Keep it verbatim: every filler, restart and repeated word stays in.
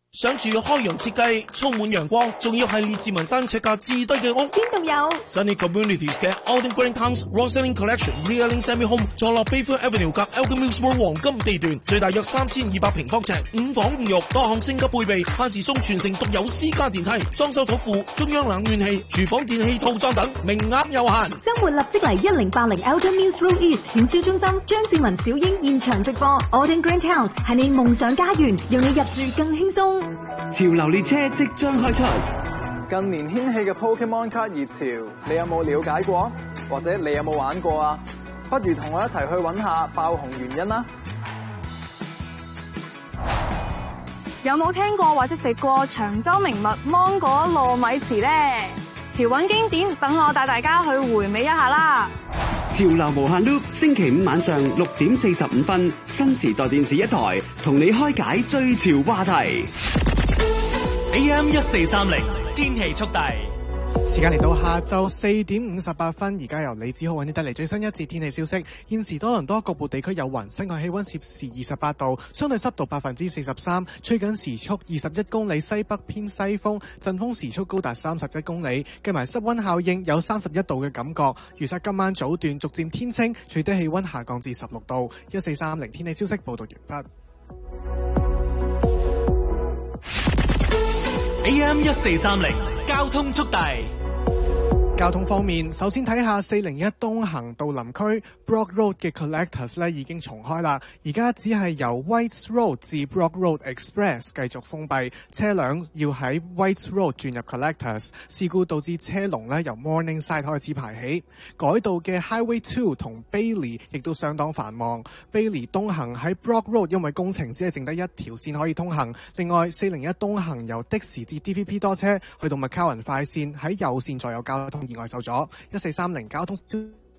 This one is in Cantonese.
想住開揚設計，充滿陽光，仲要係列治文山尺價至低嘅屋。 邊度有 Sunny Communities 嘅 Alden Green Towns Roselling Collection Realing Semi Home 坐落 Bayfront Avenue 隔 Elgin Mills Road 黃金地段，最大約三千二百平方尺，五房五浴，多項升級配備，限時送全城獨有私家電梯，裝修土庫、中央冷暖氣、廚房電器套裝等，名額有限。 周末立即嚟一零八零 Elgin Mills Road East 展銷中心，張志文小英現場直播 Alden Green Towns 係你夢想家園，讓你入住更輕鬆。 潮流列車即將開出， 近年掀起嘅 Pokemon 卡熱潮，你有冇了解過？或者你有冇玩過啊？不如同我一齊去揾下爆紅原因啦！ 有冇聽過或者食過長洲名物芒果糯米糍呢？潮韻經典，等我帶大家去回味一下啦！ 潮流無限 loop， 星期五晚上六點四十五分，新時代電視一台同你開解最潮話題。 A M 一四三零天氣速遞， 時間嚟到下晝四點五十八分，而家由李子浩為你帶嚟最新一節天氣消息。現時多倫多局部地區有雲，室外氣溫攝氏二十八度，相對濕度百分之四十三，吹緊時速二十一公里西北偏西風，陣風時速高達三十一公里，計埋濕溫效應有三十一度嘅感覺。預測今晚早段逐漸天清，最低氣溫下降至十六度。一四三零天氣消息報道完畢。 A M 一四三零交通速遞。 交通方面，首先睇下四零一東行到林區 Brock Road 嘅 Collectors 咧已經重開啦，而家只係由 Whites Road 至 Brock Road Express 繼續封閉，車輛要喺 Whites Road 轉入 Collectors， 事故導致車龍咧由 Morningside 開始排起。改道嘅 Highway Two 同 Bailey 亦都相當繁忙， Bailey 東行喺 Brock Road 因為工程只係剩得一條線可以通行，另外四零一東行由的士至 D V P 多車去到 McCowan 快線喺右線再有交通意外受阻。一四三零交通消